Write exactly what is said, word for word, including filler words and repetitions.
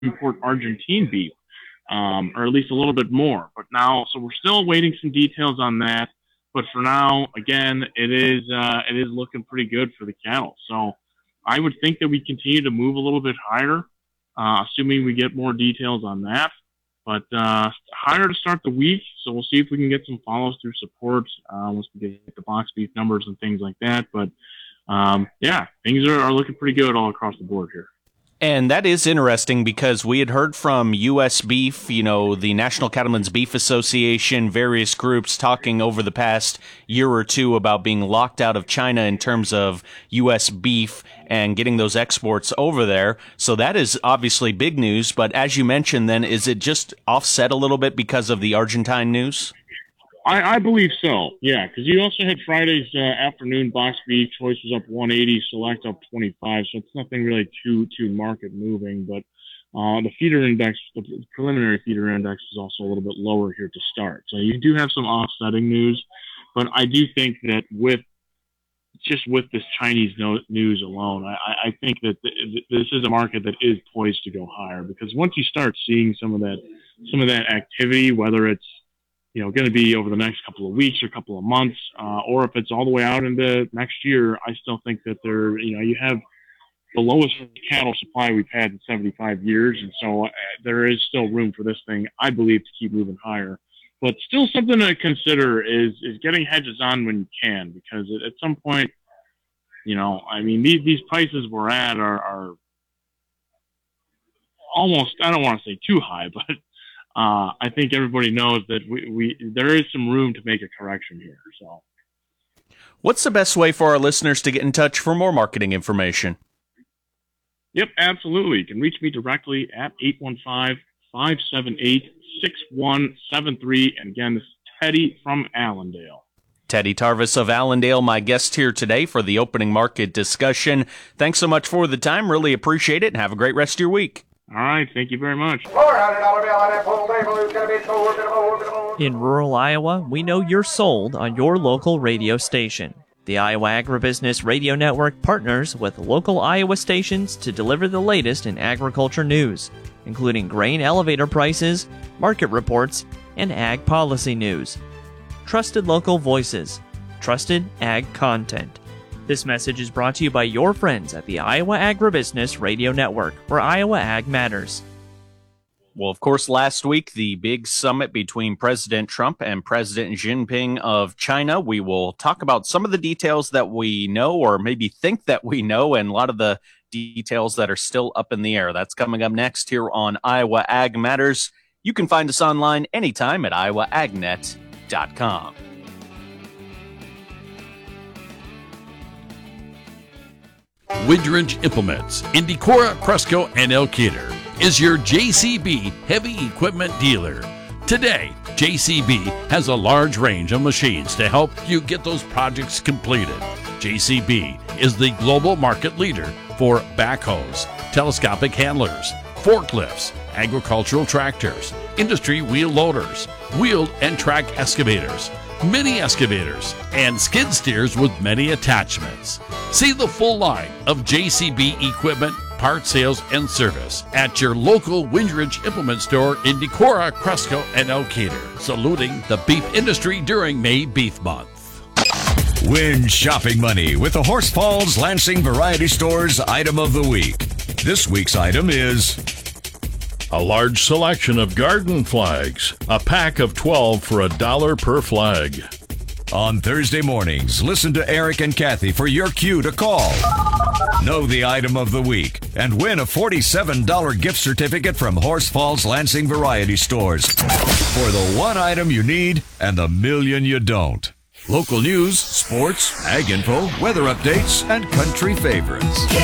import Argentine beef, um, or at least a little bit more. But now, so we're still awaiting some details on that. But for now, again, it is uh, it is looking pretty good for the cattle. So I would think that we continue to move a little bit higher, uh, assuming we get more details on that. But uh, higher to start the week, so we'll see if we can get some follows through support uh, once we get the box beef numbers and things like that. But um, yeah, things are, are looking pretty good all across the board here. And that is interesting because we had heard from U S Beef, you know, the National Cattlemen's Beef Association, various groups talking over the past year or two about being locked out of China in terms of U S beef and getting those exports over there. So that is obviously big news. But as you mentioned, then, is it just offset a little bit because of the Argentine news? I, I believe so, yeah, because you also had Friday's uh, afternoon box beef. Choice was up one eighty, select up twenty-five, so it's nothing really too too market moving. But uh, the feeder index, the preliminary feeder index, is also a little bit lower here to start. So you do have some offsetting news, but I do think that with just with this Chinese no, news alone, I, I think that th- this is a market that is poised to go higher, because once you start seeing some of that some of that activity, whether it's you know, going to be over the next couple of weeks or couple of months, uh, or if it's all the way out into next year, I still think that there, you know, you have the lowest cattle supply we've had in seventy-five years. And so uh, there is still room for this thing, I believe, to keep moving higher. But still something to consider is, is getting hedges on when you can, because at, at some point, you know, I mean, these, these prices we're at are, are almost, I don't want to say too high, but Uh, I think everybody knows that we, we there is some room to make a correction here. So, what's the best way for our listeners to get in touch for more marketing information? Yep, absolutely. You can reach me directly at eight one five, five seven eight, six one seven three. And again, this is Teddy from Allendale. Teddy Tarvis of Allendale, my guest here today for the opening market discussion. Thanks so much for the time. Really appreciate it, and have a great rest of your week. All right, thank you very much. In rural Iowa, we know you're sold on your local radio station. The Iowa Agribusiness Radio Network partners with local Iowa stations to deliver the latest in agriculture news, including grain elevator prices, market reports, and ag policy news. Trusted local voices, trusted ag content. This message is brought to you by your friends at the Iowa Agribusiness Radio Network, where Iowa Ag matters. Well, of course, last week, the big summit between President Trump and President Xi Jinping of China. We will talk about some of the details that we know, or maybe think that we know, and a lot of the details that are still up in the air. That's coming up next here on Iowa Ag Matters. You can find us online anytime at iowa ag net dot com. Windridge Implements in Decorah, Cresco, and Elkader is your J C B heavy equipment dealer. Today, J C B has a large range of machines to help you get those projects completed. J C B is the global market leader for backhoes, telescopic handlers, forklifts, agricultural tractors, industry wheel loaders, wheeled and track excavators, mini excavators, and skid steers with many attachments. See the full line of J C B equipment, part sales, and service at your local Windridge Implement store in Decorah, Cresco, and Elkader, saluting the beef industry during May Beef Month. Win shopping money with the Horse Falls Lansing Variety Store's Item of the Week. This week's item is a large selection of garden flags, a pack of twelve for a dollar per flag. On Thursday mornings, listen to Eric and Kathy for your cue to call. Know the item of the week and win a forty-seven dollars gift certificate from Horse Falls Lansing Variety Stores for the one item you need and the million you don't. Local news, sports, ag info, weather updates, and country favorites.